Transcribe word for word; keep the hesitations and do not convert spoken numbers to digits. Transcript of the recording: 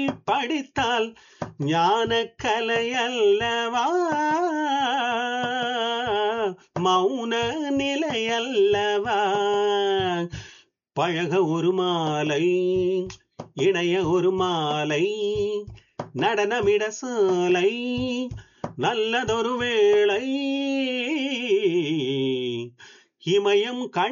படித்தால் ஞான கலை அல்லவா, மௌன நிலை அல்லவா. பழக ஒரு மாலை, இணைய ஒரு மாலை, நடனமிட சாலை, நல்லதொரு வேளை, இமயம் கண்